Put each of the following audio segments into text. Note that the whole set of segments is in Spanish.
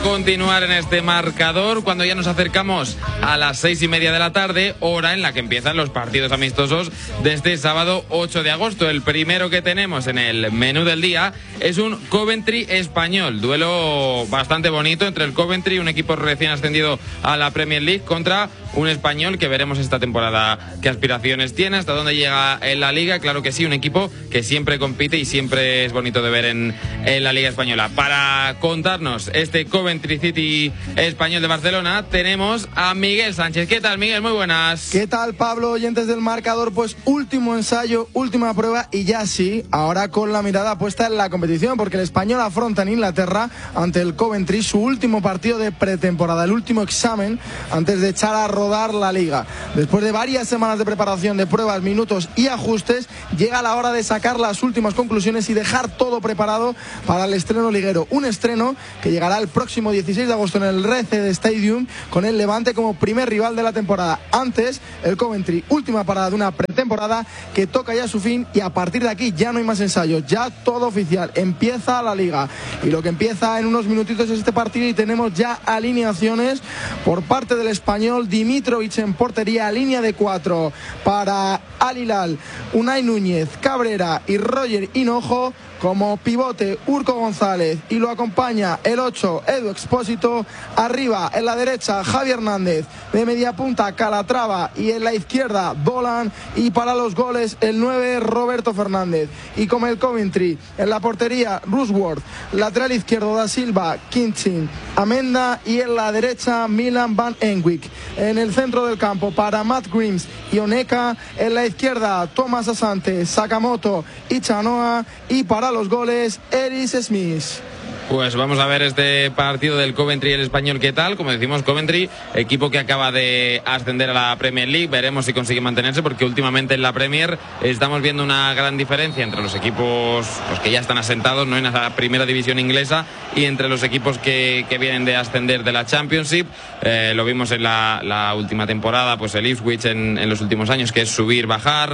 continuar en este marcador cuando ya nos acercamos a las 6:30 de la tarde, hora en la que empiezan los partidos amistosos de este sábado 8 de agosto. El primero que tenemos en el menú del día es un Coventry Español, duelo bastante bonito entre el Coventry, un equipo recién ascendido a la Premier League, contra un Español que veremos esta temporada qué aspiraciones tiene, hasta dónde llega en la Liga. Claro que sí, un equipo que siempre compite y siempre es bonito de ver en la Liga Española. Para contarnos este Coventry City Español de Barcelona tenemos a Miguel Sánchez. ¿Qué tal, Miguel? Muy buenas. ¿Qué tal, Pablo? Oyentes del marcador, pues último ensayo, última prueba y ya sí, ahora con la mirada puesta en la competición, porque el Español afronta en Inglaterra ante el Coventry su último partido de pretemporada, el último examen antes de echar a rodar la Liga. Después de varias semanas de preparación, de pruebas, minutos y ajustes, llega la hora de sacar las últimas conclusiones y dejar todo preparado para el estreno liguero. Un estreno que llegará el próximo 16 de agosto en el Red Dead Stadium, con el Levante como primer rival de la temporada. Antes, el Coventry, última parada de una pretemporada que toca ya su fin, y a partir de aquí ya no hay más ensayos, ya todo oficial, empieza la Liga. Y lo que empieza en unos minutitos es este partido, y tenemos ya alineaciones por parte del Español. Dimitrovic en portería, línea de 4 para Al Hilal, Unai Núñez, Cabrera y Roger Hinojo. Como pivote, Urco González, y lo acompaña el 8, Edu Expósito. Arriba, en la derecha, Javi Hernández. De media punta, Calatrava. Y en la izquierda, Dolan. Y para los goles, el 9, Roberto Fernández. Y como el Coventry, en la portería, Rusworth. Lateral izquierdo, Da Silva, Kinchin, Amenda. Y en la derecha, Milan Van Enwick. En el centro del campo, para Matt Grims y Oneka. En la izquierda, Thomas Asante, Sakamoto y Chanoa. Y para los goles, Eris Smith. Pues vamos a ver este partido del Coventry y el Español, ¿qué tal? Como decimos, Coventry, equipo que acaba de ascender a la Premier League. Veremos si consigue mantenerse, porque últimamente en la Premier estamos viendo una gran diferencia entre los equipos pues, que ya están asentados, ¿no?, en la primera división inglesa, y entre los equipos que vienen de ascender de la Championship. Lo vimos en la última temporada, pues el Ipswich en los últimos años, que es subir, bajar.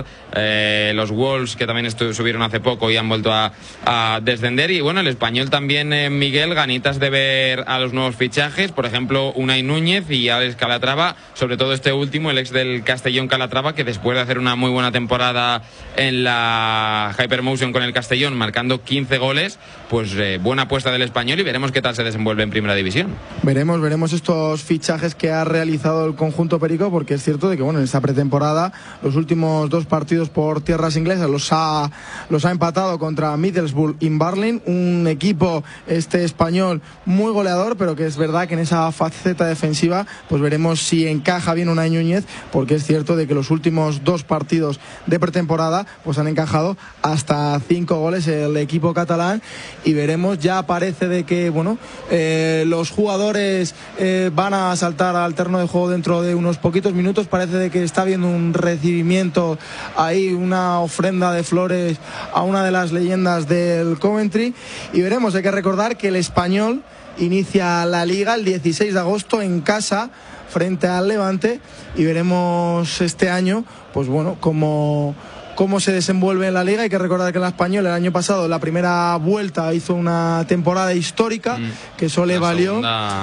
Los Wolves, que también subieron hace poco y han vuelto a descender. Y bueno, el Español también, Miguel, ganitas de ver a los nuevos fichajes, por ejemplo Unai Núñez y Alex Calatrava, sobre todo este último, el ex del Castellón, Calatrava, que después de hacer una muy buena temporada en la Hypermotion con el Castellón, marcando 15 goles, pues buena apuesta del Español, y veremos qué tal se desenvuelve en primera división. Veremos estos fichajes que ha realizado el conjunto perico, porque es cierto de que bueno, en esta pretemporada los últimos 2 partidos por tierras inglesas los ha empatado contra Middlesbrough y Barling, un equipo español muy goleador, pero que es verdad que en esa faceta defensiva pues veremos si encaja bien Unai Núñez, porque es cierto de que los últimos 2 partidos de pretemporada pues han encajado hasta 5 goles el equipo catalán, y veremos, ya parece de que bueno, los jugadores van a saltar al terreno de juego dentro de unos poquitos minutos. Parece de que está habiendo un recibimiento ahí, una ofrenda de flores a una de las leyendas del Coventry, y veremos. Hay que recordar que el Español inicia la Liga el 16 de agosto en casa frente al Levante, y veremos este año pues bueno, cómo se desenvuelve en la Liga. Hay que recordar que el Español el año pasado, la primera vuelta, hizo una temporada histórica, que eso le valió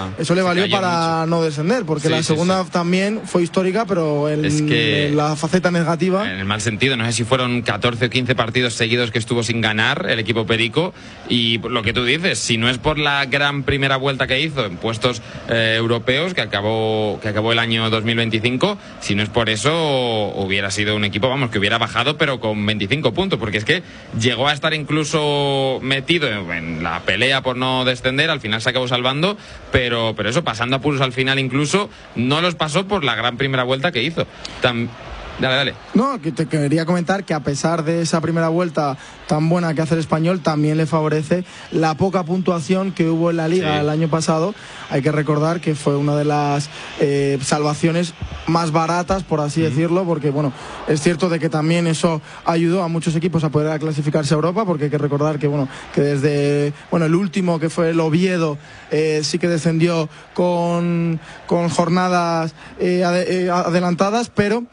para mucho no descender, porque la segunda también fue histórica, pero en la faceta negativa, en el mal sentido. No sé si fueron 14 o 15 partidos seguidos que estuvo sin ganar el equipo perico, y lo que tú dices, si no es por la gran primera vuelta que hizo en puestos europeos, que acabó el año 2025, si no es por eso, hubiera sido un equipo, vamos, que hubiera bajado, pero con 25 puntos, porque es que llegó a estar incluso metido en la pelea por no descender. Al final se acabó salvando, pero eso, pasando apuros al final, incluso no los pasó por la gran primera vuelta que hizo. Dale. No, que te quería comentar que a pesar de esa primera vuelta tan buena que hace el Español, también le favorece la poca puntuación que hubo en la Liga el año pasado. Hay que recordar que fue una de las salvaciones más baratas, por así decirlo, porque bueno, es cierto de que también eso ayudó a muchos equipos a poder clasificarse a Europa, porque hay que recordar que bueno, que desde el último, que fue el Oviedo, sí que descendió con jornadas adelantadas, pero es cierto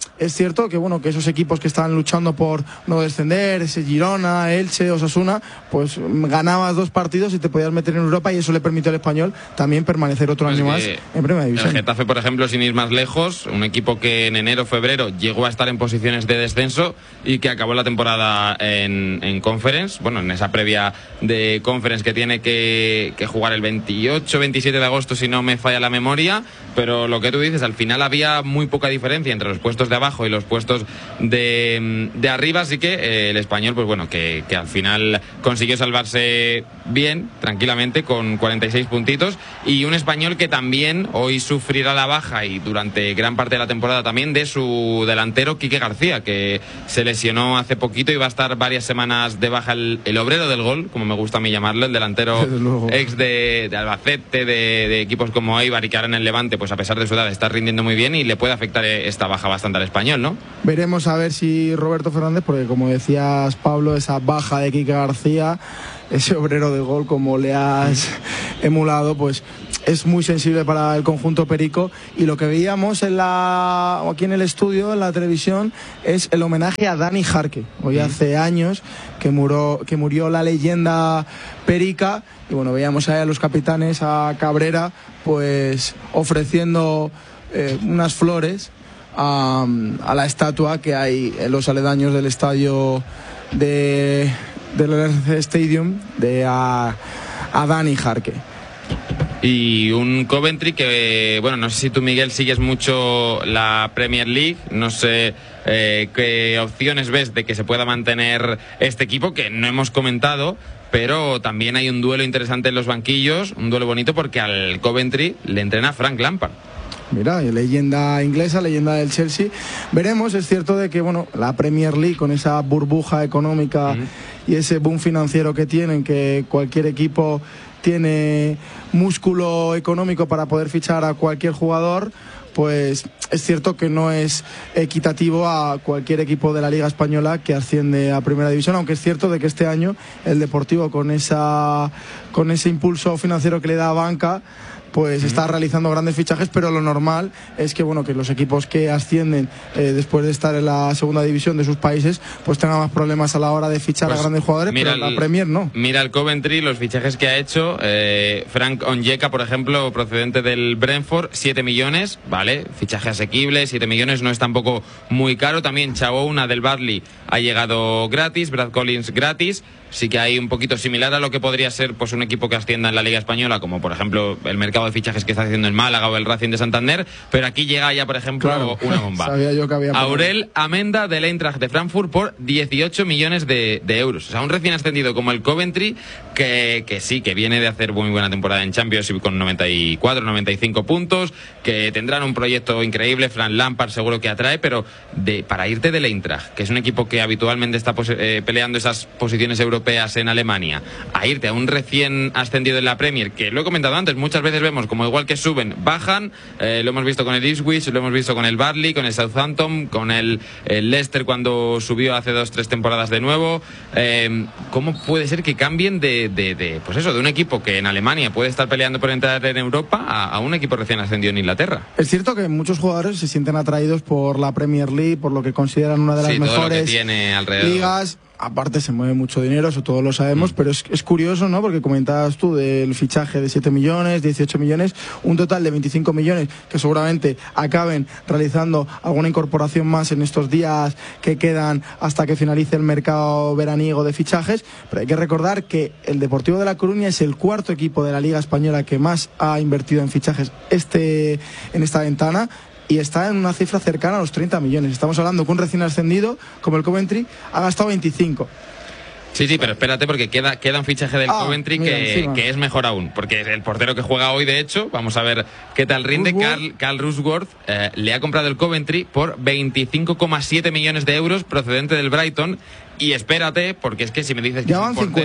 cierto que bueno, que esos equipos que estaban luchando por no descender, ese Girona, Elche, Osasuna, pues ganabas 2 partidos y te podías meter en Europa, y eso le permitió al Español también permanecer otro año más en Primera División. El Getafe, por ejemplo, sin ir más lejos, un equipo que en enero, febrero llegó a estar en posiciones de descenso y que acabó la temporada en Conference, bueno, en esa previa de Conference que tiene que jugar el 28-27 de agosto, si no me falla la memoria, pero lo que tú dices, al final había muy poca diferencia entre los puestos de abajo y los puestos de arriba, así que el Español, pues bueno, que al final consiguió salvarse bien, tranquilamente, con 46 puntitos, y un Español que también hoy sufrirá la baja, y durante gran parte de la temporada también, de su delantero Quique García, que se lesionó hace poquito y va a estar varias semanas de baja, el obrero del gol, como me gusta a mí llamarlo, el delantero ex de Albacete, de equipos como Eibar, y que ahora en el Levante, pues a pesar de su edad está rindiendo muy bien, y le puede afectar esta baja bastante al Español, ¿no? Veremos a ver si Roberto Fernández, porque como decías, Pablo, esa baja de Quique García, ese obrero del gol, como le has emulado, pues es muy sensible para el conjunto perico, y lo que veíamos aquí en el estudio, en la televisión, es el homenaje a Dani Jarque. Hoy hace años que murió la leyenda perica, y bueno, veíamos ahí a los capitanes, a Cabrera, pues ofreciendo unas flores a la estatua que hay en los aledaños del estadio del RC Stadium a Dani Jarque. Y un Coventry que, bueno, no sé si tú, Miguel, sigues mucho la Premier League, no sé qué opciones ves de que se pueda mantener este equipo, que no hemos comentado, pero también hay un duelo interesante en los banquillos, un duelo bonito, porque al Coventry le entrena Frank Lampard. Mira, leyenda inglesa, leyenda del Chelsea. Veremos, es cierto de que bueno, la Premier League, con esa burbuja económica y ese boom financiero que tienen, que cualquier equipo tiene músculo económico para poder fichar a cualquier jugador, pues es cierto que no es equitativo a cualquier equipo de la Liga Española que asciende a Primera División, aunque es cierto de que este año el Deportivo, con ese impulso financiero que le da a Banca, pues está realizando grandes fichajes, pero lo normal es que bueno, que los equipos que ascienden después de estar en la segunda división de sus países, pues tengan más problemas a la hora de fichar pues a grandes jugadores, pero la Premier no. Mira el Coventry, los fichajes que ha hecho, Frank Onyeka, por ejemplo, procedente del Brentford, 7 millones, vale, fichaje asequible, 7 millones, no es tampoco muy caro. También Chabouna del Burnley ha llegado gratis, Brad Collins gratis. Sí que hay un poquito similar a lo que podría ser pues un equipo que ascienda en la Liga Española, como por ejemplo el mercado de fichajes que está haciendo el Málaga o el Racing de Santander, pero aquí llega ya, por ejemplo, una bomba. Sabía yo que había Aurel Amenda del Eintracht de Frankfurt por 18 millones de euros. O sea, un recién ascendido como el Coventry, que sí, que viene de hacer muy buena temporada en Champions con 94, 95 puntos, que tendrán un proyecto increíble, Frank Lampard seguro que atrae, pero para irte del Eintracht, que es un equipo que habitualmente está peleando esas posiciones europeas en Alemania, a irte a un recién ascendido en la Premier, que lo he comentado antes, muchas veces vemos como igual que suben, bajan, lo hemos visto con el Ipswich, lo hemos visto con el Burnley, con el Southampton, con el Leicester cuando subió hace 2-3 temporadas de nuevo. ¿Cómo puede ser que cambien pues eso, de un equipo que en Alemania puede estar peleando por entrar en Europa a un equipo recién ascendido en Inglaterra? Es cierto que muchos jugadores se sienten atraídos por la Premier League, por lo que consideran una de las mejores todo lo que tiene alrededor. Ligas. Aparte se mueve mucho dinero, eso todos lo sabemos, pero es curioso, ¿no? Porque comentabas tú del fichaje de 7 millones, 18 millones, un total de 25 millones que seguramente acaben realizando alguna incorporación más en estos días que quedan hasta que finalice el mercado veraniego de fichajes. Pero hay que recordar que el Deportivo de La Coruña es el cuarto equipo de la Liga Española que más ha invertido en fichajes en esta ventana, y está en una cifra cercana a los 30 millones. Estamos hablando que un recién ascendido como el Coventry ha gastado 25. Sí, pero espérate, porque queda un fichaje del Coventry que es mejor aún, porque el portero que juega hoy, de hecho, vamos a ver qué tal rinde, Carl Rusworth, le ha comprado el Coventry por 25,7 millones de euros procedente del Brighton. Y espérate, porque es que si me dices que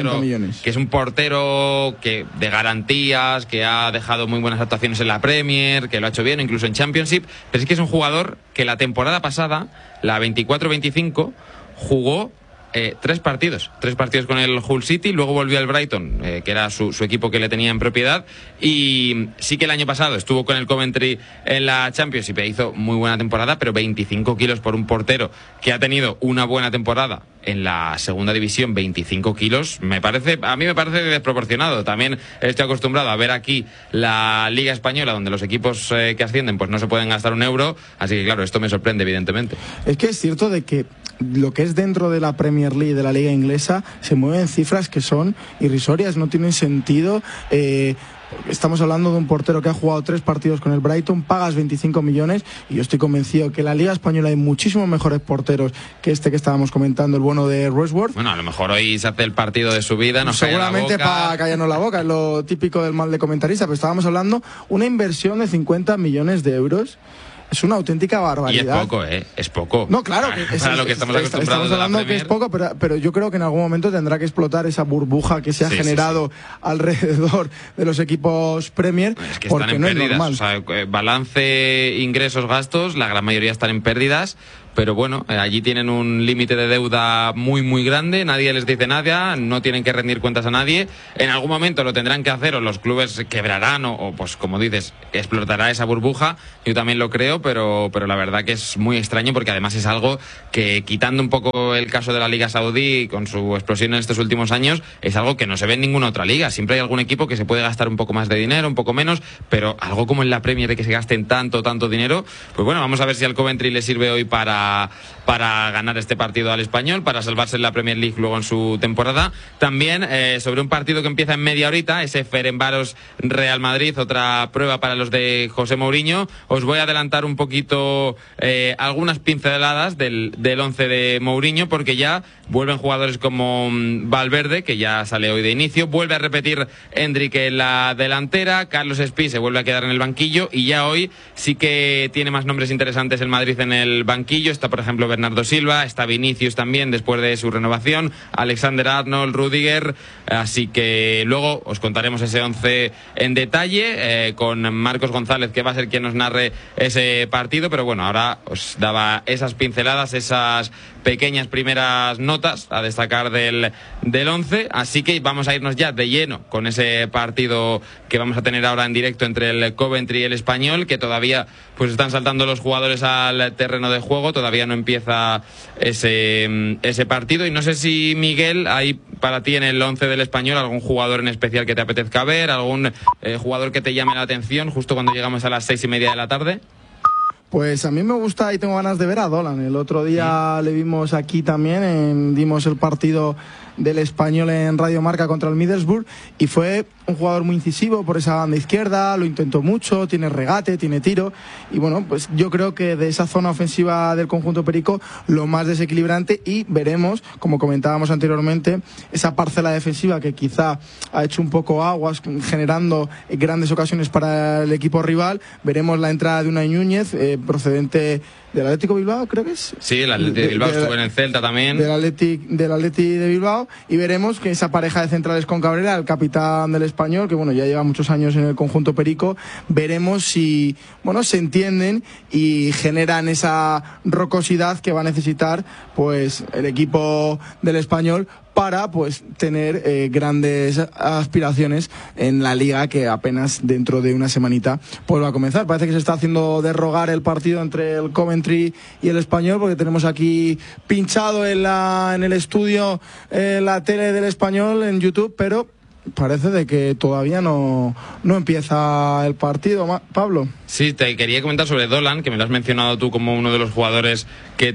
es un portero que de garantías, que ha dejado muy buenas actuaciones en la Premier, que lo ha hecho bien, incluso en Championship, pero es que es un jugador que la temporada pasada, la 24-25, jugó 3 partidos con el Hull City, luego volvió al Brighton, que era su equipo que le tenía en propiedad, y sí que el año pasado estuvo con el Coventry en la Championship y hizo muy buena temporada, pero 25 kilos por un portero que ha tenido una buena temporada en la segunda división, 25 kilos, a mí me parece desproporcionado. También estoy acostumbrado a ver aquí la Liga Española, donde los equipos que ascienden pues no se pueden gastar un euro, así que claro, esto me sorprende evidentemente. Es que es cierto de que lo que es dentro de la Premier League, de la Liga Inglesa, se mueven cifras que son irrisorias, no tienen sentido. Estamos hablando de un portero que ha jugado 3 partidos con el Brighton, pagas 25 millones y yo estoy convencido que en la Liga Española hay muchísimos mejores porteros que este que estábamos comentando, el bueno de Rushworth. Bueno, a lo mejor hoy se hace el partido de su vida, nos seguramente para callarnos la boca, es lo típico del mal de comentarista, pero estábamos hablando una inversión de 50 millones de euros. Es una auténtica barbaridad. Y es poco, es poco. No, claro. Para lo que estamos acostumbrados. Estamos hablando que es poco, pero yo creo que en algún momento tendrá que explotar esa burbuja que se ha generado alrededor de los equipos Premier. Es que porque están en no pérdidas. Es normal. O sea, balance, ingresos, gastos, la gran mayoría están en pérdidas. Pero bueno, allí tienen un límite de deuda muy, muy grande, nadie les dice nada, no tienen que rendir cuentas a nadie. En algún momento lo tendrán que hacer o los clubes quebrarán o pues como dices, explotará esa burbuja. Yo también lo creo, pero la verdad que es muy extraño porque además es algo que, quitando un poco el caso de la Liga Saudí con su explosión en estos últimos años, es algo que no se ve en ninguna otra liga. Siempre hay algún equipo que se puede gastar un poco más de dinero, un poco menos, pero algo como en la Premier de que se gasten tanto dinero, pues bueno, vamos a ver si al Coventry le sirve hoy para ganar este partido al Español, para salvarse en la Premier League luego en su temporada. También sobre un partido que empieza en media horita, ese Ferencváros Real Madrid, otra prueba para los de José Mourinho. Os voy a adelantar un poquito algunas pinceladas del 11 de Mourinho, porque ya vuelven jugadores como Valverde, que ya sale hoy de inicio, vuelve a repetir Hendrik en la delantera, Carlos Espí se vuelve a quedar en el banquillo, y ya hoy sí que tiene más nombres interesantes el Madrid en el banquillo. Está, por ejemplo, Bernardo Silva, está Vinicius también después de su renovación, Alexander-Arnold, Rüdiger, así que luego os contaremos ese 11 en detalle con Marcos González, que va a ser quien nos narre ese partido, pero bueno, ahora os daba esas pinceladas, esas pequeñas primeras notas a destacar del 11, así que vamos a irnos ya de lleno con ese partido que vamos a tener ahora en directo entre el Coventry y el Español, que todavía pues están saltando los jugadores al terreno de juego, todavía no empieza ese partido, y no sé si, Miguel, hay para ti en el 11 del Español algún jugador en especial que te apetezca ver, algún jugador que te llame la atención justo cuando llegamos a las 6:30 de la tarde. Pues a mí me gusta y tengo ganas de ver a Dolan. El otro día le vimos aquí también, dimos el partido del Español en Radio Marca contra el Middlesbrough y fue un jugador muy incisivo por esa banda izquierda, lo intentó mucho, tiene regate, tiene tiro y bueno, pues yo creo que de esa zona ofensiva del conjunto perico lo más desequilibrante, y veremos, como comentábamos anteriormente, esa parcela defensiva que quizá ha hecho un poco aguas generando grandes ocasiones para el equipo rival. Veremos la entrada de Unai Núñez, procedente del Atlético Bilbao, creo que es. Sí, el Atlético de Bilbao estuvo en el Celta también. Del Atleti de Bilbao, y veremos que esa pareja de centrales con Cabrera, el capitán del Español, que bueno, ya lleva muchos años en el conjunto perico, veremos si bueno, se entienden y generan esa rocosidad que va a necesitar pues el equipo del Español para pues tener grandes aspiraciones en la liga, que apenas dentro de una semanita pues va a comenzar. Parece que se está haciendo de rogar el partido entre el Coventry y el Español, porque tenemos aquí pinchado en el estudio la tele del Español en YouTube, pero parece de que todavía no empieza el partido, Pablo. Sí, te quería comentar sobre Dolan, que me lo has mencionado tú como uno de los jugadores que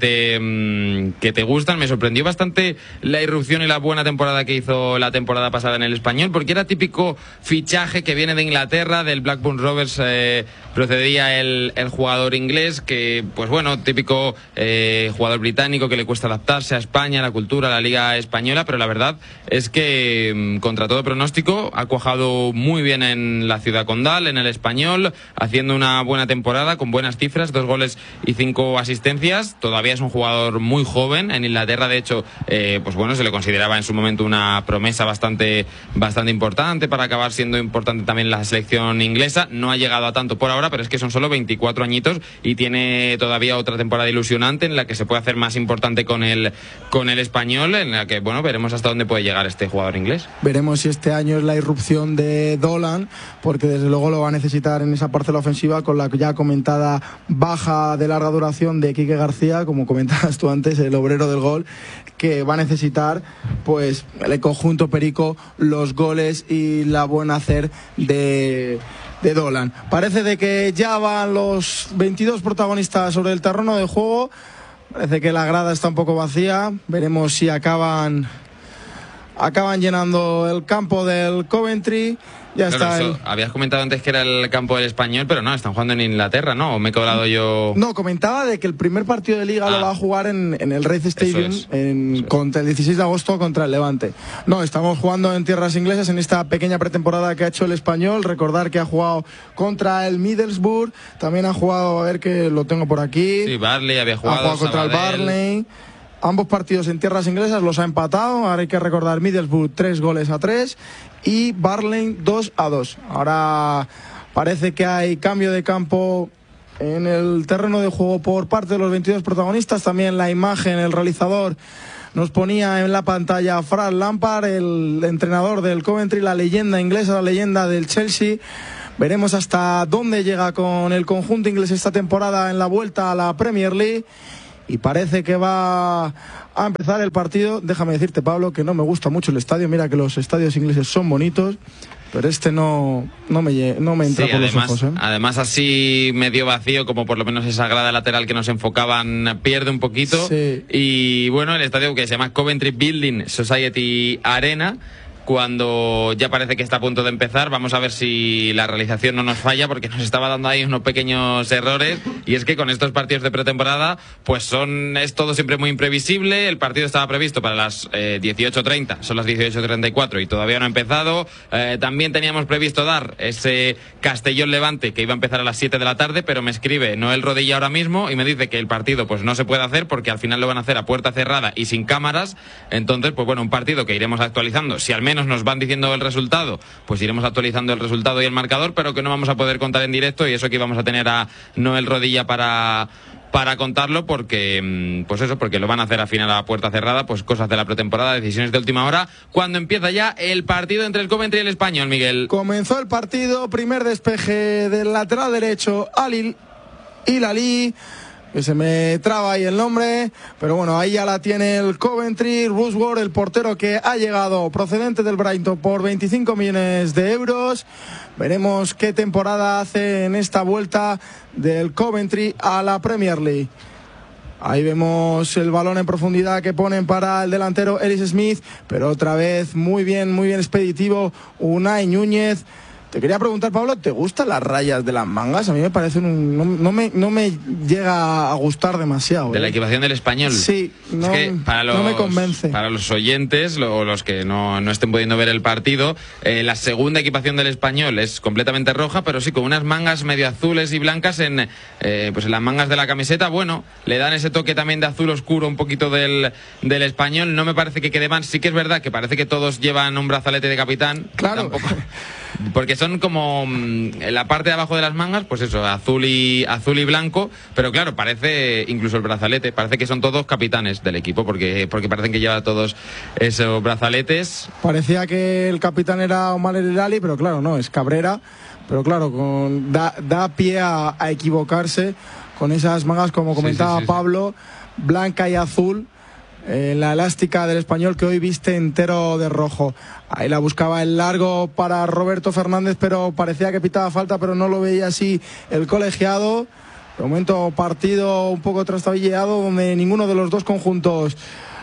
te gustan. Me sorprendió bastante la irrupción y la buena temporada que hizo la temporada pasada en el Español, porque era típico fichaje que viene de Inglaterra, del Blackburn Rovers procedía el jugador inglés, que pues bueno, típico jugador británico que le cuesta adaptarse a España, a la cultura, a la liga española, pero la verdad es que contra todo pronóstico pronóstico, ha cuajado muy bien en la Ciudad Condal, en el Español, haciendo una buena temporada con buenas cifras, 2 goles y 5 asistencias. Todavía es un jugador muy joven. En Inglaterra, de hecho, pues bueno, se le consideraba en su momento una promesa bastante importante para acabar siendo importante también la selección inglesa. No ha llegado a tanto por ahora, pero es que son solo 24 añitos y tiene todavía otra temporada ilusionante en la que se puede hacer más importante con el Español, en la que, bueno, veremos hasta dónde puede llegar este jugador inglés. Veremos si este año es la irrupción de Dolan, porque desde luego lo va a necesitar en esa parcela ofensiva con la ya comentada baja de larga duración de Quique García, como comentabas tú antes, el obrero del gol, que va a necesitar pues el conjunto perico, los goles y la buena hacer de Dolan. Parece de que ya van los 22 protagonistas sobre el terreno de juego. Parece que la grada está un poco vacía. Veremos si acaban llenando el campo del Coventry. Ya claro, está. Habías comentado antes que era el campo del Español, pero no, están jugando en Inglaterra, ¿no? ¿O me he colado yo? No, comentaba de que el primer partido de Liga lo va a jugar en el Red Stadium contra el 16 de agosto contra el Levante. No, estamos jugando en tierras inglesas en esta pequeña pretemporada que ha hecho el Español. Recordar que ha jugado contra el Middlesbrough, también ha jugado, a ver que lo tengo por aquí. Sí, Barley había jugado. Ha jugado contra el Barley. Ambos partidos en tierras inglesas los ha empatado. Ahora hay que recordar Middlesbrough 3-3 y Barley 2-2. Ahora parece que hay cambio de campo en el terreno de juego por parte de los 22 protagonistas. También la imagen, el realizador nos ponía en la pantalla a Frank Lampard, el entrenador del Coventry, la leyenda inglesa, la leyenda del Chelsea. Veremos hasta dónde llega con el conjunto inglés esta temporada en la vuelta a la Premier League. Y parece que va a empezar el partido. Déjame decirte, Pablo, que no me gusta mucho el estadio. Mira que los estadios ingleses son bonitos, pero este no me entra por los ojos. Además, así medio vacío, como por lo menos esa grada lateral que nos enfocaban, pierde un poquito. Sí. Y bueno, el estadio que se llama Coventry Building Society Arena, cuando ya parece que está a punto de empezar. Vamos a ver si la realización no nos falla, porque nos estaba dando ahí unos pequeños errores, y es que con estos partidos de pretemporada pues es todo siempre muy imprevisible. El partido estaba previsto para las 18:30, son las 18:34 y todavía no ha empezado. También teníamos previsto dar ese Castellón-Levante que iba a empezar a las 7 de la tarde, pero me escribe Noel Rodilla ahora mismo y me dice que el partido pues no se puede hacer porque al final lo van a hacer a puerta cerrada y sin cámaras. Entonces, pues bueno, un partido que iremos actualizando. Si al menos nos van diciendo el resultado, pues iremos actualizando el resultado y el marcador, pero que no vamos a poder contar en directo, y eso que íbamos a tener a Noel Rodilla para contarlo, porque pues eso, porque lo van a hacer al final a puerta cerrada, pues cosas de la pretemporada, decisiones de última hora, cuando empieza ya el partido entre el Coventry y el Español, Miguel. Comenzó el partido, primer despeje del lateral derecho, Ali Hilali, que se me traba ahí el nombre, pero bueno, ahí ya la tiene el Coventry. Rusworth, el portero que ha llegado procedente del Brighton por 25 millones de euros. Veremos qué temporada hace en esta vuelta del Coventry a la Premier League. Ahí vemos el balón en profundidad que ponen para el delantero Ellis Smith, pero otra vez muy bien expeditivo Unai Núñez. Te quería preguntar, Pablo, ¿te gustan las rayas de las mangas? A mí me parece no me llega a gustar demasiado. ¿De la equipación del Español? Sí, no me convence. Para los oyentes o los que no estén pudiendo ver el partido, la segunda equipación del Español es completamente roja, pero sí con unas mangas medio azules y blancas en las mangas de la camiseta. Bueno, le dan ese toque también de azul oscuro un poquito del Español. No me parece que quede mal. Sí que es verdad que parece que todos llevan un brazalete de capitán. Claro. Tampoco, porque son como en la parte de abajo de las mangas, pues eso, azul y blanco, pero claro, parece, incluso el brazalete, parece que son todos capitanes del equipo, porque parecen que llevan todos esos brazaletes. Parecía que el capitán era Omar El Hilali, pero claro, no, es Cabrera, pero claro, da pie a equivocarse con esas mangas, como comentaba Pablo, blanca y azul. La elástica del Español, que hoy viste entero de rojo. Ahí la buscaba el largo para Roberto Fernández, pero parecía que pitaba falta, pero no lo veía así el colegiado. De momento, partido un poco trastabilleado, donde ninguno de los dos conjuntos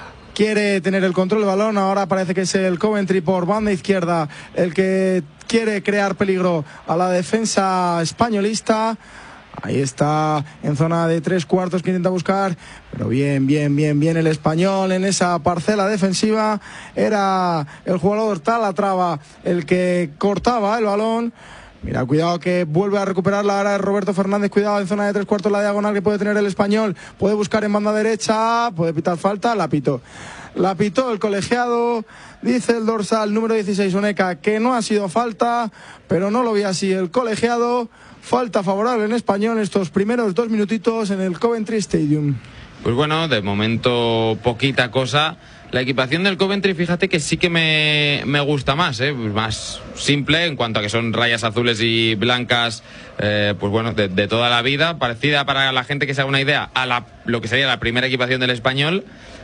quiere tener el control del balón. Ahora parece que es el Coventry por banda izquierda el que quiere crear peligro a la defensa españolista. Ahí está en zona de 3/4 que intenta buscar, pero bien el español en esa parcela defensiva. Era el jugador Calatrava el que cortaba el balón. Mira, cuidado que vuelve a recuperarla ahora Roberto Fernández, cuidado en zona de 3/4 la diagonal que puede tener el español, puede buscar en banda derecha, puede pitar falta, la pitó el colegiado, dice el dorsal número 16 Oneca que no ha sido falta, pero no lo ve así el colegiado. Falta favorable en español estos primeros 2 minutitos en el Coventry Stadium. Pues bueno, de momento poquita cosa. La equipación del Coventry, fíjate que sí que me gusta más, más simple en cuanto a que son rayas azules y blancas, pues bueno, de toda la vida, parecida para la gente que se haga una idea a lo que sería la primera equipación del español,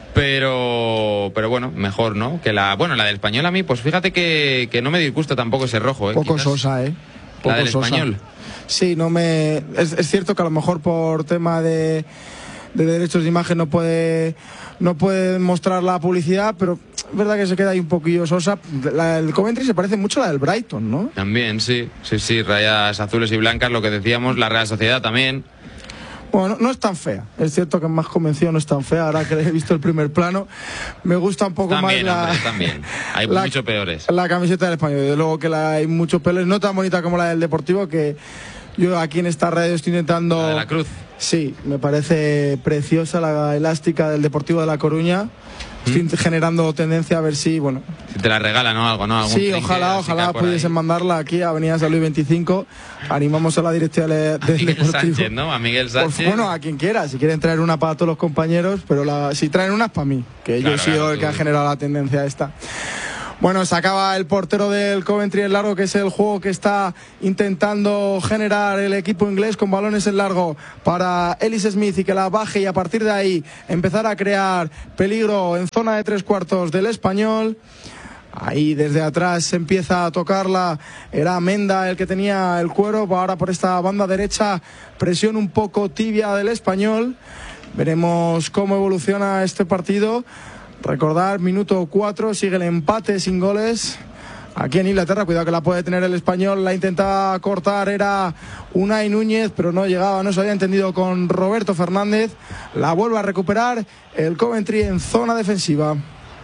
pero bueno, mejor, ¿no? Que la del español a mí, pues fíjate que no me disgusta tampoco ese rojo, Poco sosa, Poco la del sosa. Español. Sí, es cierto que a lo mejor por tema de derechos de imagen no puede mostrar la publicidad, pero es verdad que se queda ahí un poquillo sosa. El Coventry se parece mucho a la del Brighton, ¿no? También, sí, rayas azules y blancas, lo que decíamos, la Real Sociedad también. Bueno, no es tan fea. Es cierto que en más convencido no es tan fea. Ahora que he visto el primer plano, me gusta un poco también, más también. Hay mucho peores. La camiseta del español. Desde luego que hay muchos peores. No tan bonita como la del Deportivo, que yo aquí en esta radio estoy intentando... La de la Cruz. Sí, me parece preciosa la elástica del Deportivo de La Coruña. Estoy generando tendencia a ver si, bueno... Si te la regalan o algo, ¿no? ¿Algún sí, ojalá pudiesen mandarla aquí a Avenida San Luis 25. Animamos a la directiva del Deportivo. Sánchez, ¿no? A Miguel Sánchez. Pues, bueno, a quien quiera. Si quieren traer una para todos los compañeros, pero si traen unas para mí, que claro, yo he sido el que ha generado la tendencia esta. Bueno, se acaba el portero del Coventry en largo, que es el juego que está intentando generar el equipo inglés con balones en largo para Ellis Smith y que la baje y a partir de ahí empezar a crear peligro en zona de 3/4 del español. Ahí desde atrás se empieza a tocarla, era Menda el que tenía el cuero, ahora por esta banda derecha, presión un poco tibia del español. Veremos cómo evoluciona este partido. Recordar, minuto 4, sigue el empate sin goles aquí en Inglaterra. Cuidado que la puede tener el español, la intentaba cortar, era Unai Núñez, pero no llegaba, no se había entendido con Roberto Fernández. La vuelve a recuperar el Coventry en zona defensiva.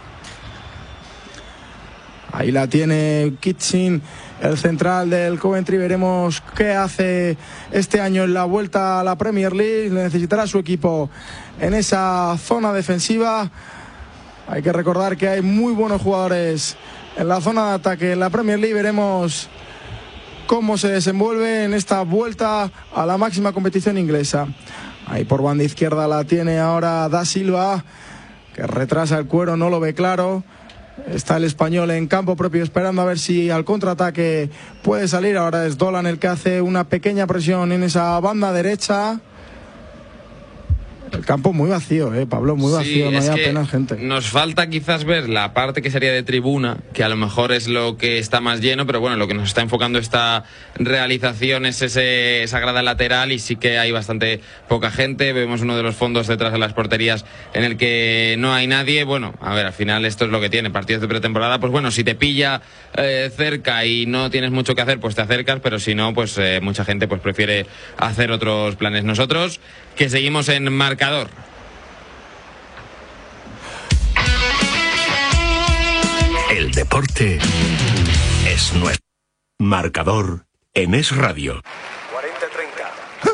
Ahí la tiene Kitchen, el central del Coventry. Veremos qué hace este año en la vuelta a la Premier League. Necesitará su equipo en esa zona defensiva. Hay que recordar que hay muy buenos jugadores en la zona de ataque en la Premier League. Veremos cómo se desenvuelve en esta vuelta a la máxima competición inglesa. Ahí por banda izquierda la tiene ahora Da Silva, que retrasa el cuero, no lo ve claro. Está el español en campo propio esperando a ver si al contraataque puede salir. Ahora es Dolan el que hace una pequeña presión en esa banda derecha. El campo muy vacío, Pablo, muy vacío, sí, no hay apenas gente. Nos falta quizás ver la parte que sería de tribuna, que a lo mejor es lo que está más lleno, pero bueno, lo que nos está enfocando esta realización es esa grada lateral y sí que hay bastante poca gente. Vemos uno de los fondos detrás de las porterías en el que no hay nadie. Bueno, a ver, al final esto es lo que tiene, partidos de pretemporada, pues bueno, si te pilla cerca y no tienes mucho que hacer, pues te acercas, pero si no, pues mucha gente pues prefiere hacer otros planes. Nosotros, que seguimos en marcador. El deporte es nuestro. Marcador en Es Radio. 40-30.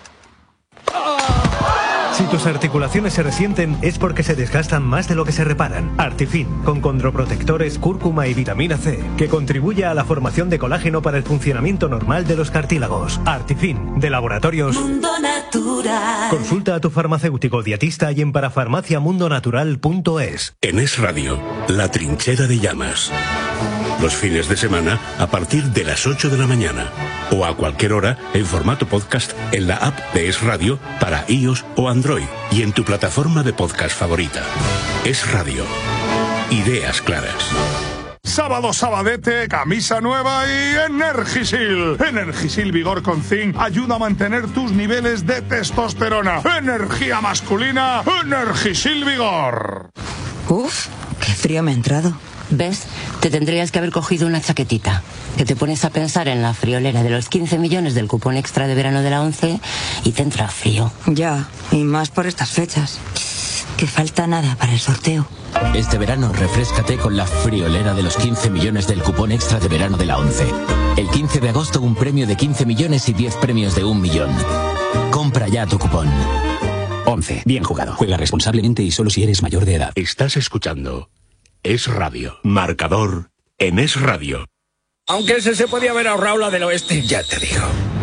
Si tus articulaciones se resienten es porque se desgastan más de lo que se reparan. Artifin, con condroprotectores, cúrcuma y vitamina C, que contribuye a la formación de colágeno para el funcionamiento normal de los cartílagos. Artifin, de Laboratorios Mundo Natural. Consulta a tu farmacéutico dietista y en parafarmaciamundonatural.es. En Es Radio, La Trinchera de Llamas. Los fines de semana a partir de las 8 de la mañana o a cualquier hora en formato podcast en la app de Es Radio para iOS o Android y en tu plataforma de podcast favorita. Es Radio. Ideas claras. Sábado sabadete, camisa nueva y Energisil. Energisil Vigor con Zinc ayuda a mantener tus niveles de testosterona. Energía masculina, Energisil Vigor. Uf, qué frío me ha entrado. ¿Ves? Te tendrías que haber cogido una chaquetita, que te pones a pensar en la friolera de los 15 millones del cupón extra de verano de la 11 y te entra frío. Ya, y más por estas fechas. Que falta nada para el sorteo. Este verano refréscate con la friolera de los 15 millones del cupón extra de verano de la 11. El 15 de agosto un premio de 15 millones y 10 premios de 1 millón. Compra ya tu cupón. 11. Bien jugado. Juega responsablemente y solo si eres mayor de edad. Estás escuchando Es Radio. Marcador en Es Radio. Aunque ese se podía haber ahorrado la del oeste. Ya te digo.